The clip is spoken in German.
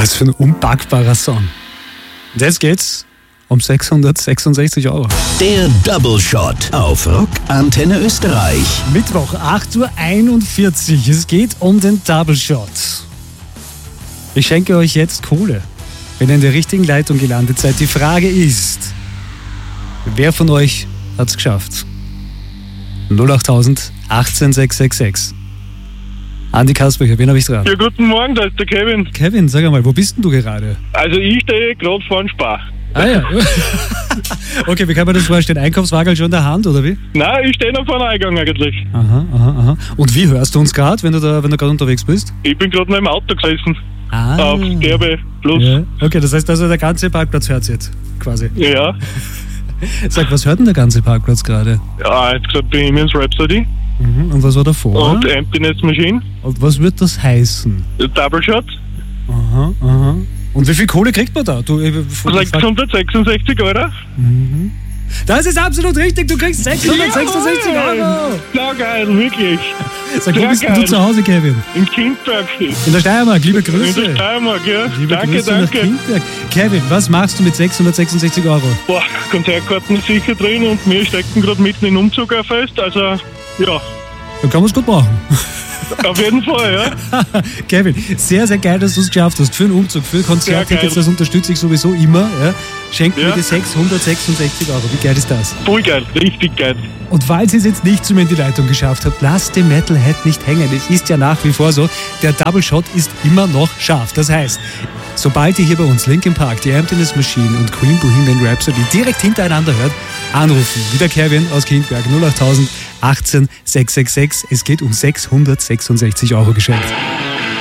Was für ein unpackbarer Song. Und jetzt geht's um 666 €. Der Double Shot auf Rock Antenne Österreich. Mittwoch, 8:41 Uhr. Es geht um den Double Shot. Ich schenke euch jetzt Kohle, wenn ihr in der richtigen Leitung gelandet seid. Die Frage ist, wer von euch hat's geschafft? 08000 18666. Andi Kaspercher, wen habe ich dran? Ja, guten Morgen, da ist der Kevin. Kevin, sag einmal, wo bist denn du gerade? Also ich stehe gerade vor dem Spar. Ah ja. Okay, wie kann man das vorstellen? Einkaufswagen schon in der Hand, oder wie? Nein, ich stehe noch vor dem Eingang eigentlich. Aha. Und wie hörst du uns gerade, wenn du gerade unterwegs bist? Ich bin gerade noch im Auto gesessen. Auf DRB Plus. Ja. Okay, das heißt also, der ganze Parkplatz hört jetzt quasi. Ja. Sag, was hört denn der ganze Parkplatz gerade? Ja, jetzt gesagt Bohemian Rhapsody. Und was war davor? Und Emptiness Machine. Und was wird das heißen? Double Shot. Aha. Und wie viel Kohle kriegt man da? 666 €. Das ist absolut richtig, du kriegst 666 €. Na geil, wirklich. Sag, wo Sehr bist denn du geil. zu Hause, Kevin? Im Kindberg. In der Steiermark, liebe Grüße. In der Steiermark, ja. Liebe Danke, Grüße nach danke. Kindberg. Kevin, was machst du mit 666 €? Boah, Konzertkarten ist sicher drin und wir stecken gerade mitten in Umzug fest. Also, ja, Dann kann man es gut machen. auf jeden Fall, ja. Kevin, sehr, sehr geil, dass du es geschafft hast. Für einen Umzug, für Konzerttickets, geil. das unterstütze ich sowieso immer. Ja. Schenk mir Ja. die 666 €. Wie geil ist das? Voll geil, richtig geil. Und falls ihr es jetzt nicht zu mir in die Leitung geschafft habt, lasst den Metalhead nicht hängen. Es ist ja nach wie vor so, der Double Shot ist immer noch scharf. Das heißt, sobald ihr hier bei uns Linkin Park, die Emptiness Machine und Queen Bohemian Rhapsody direkt hintereinander hört, anrufen. Wie der Kevin aus Kindberg, 08000 18 666. Es geht um 666 € geschenkt.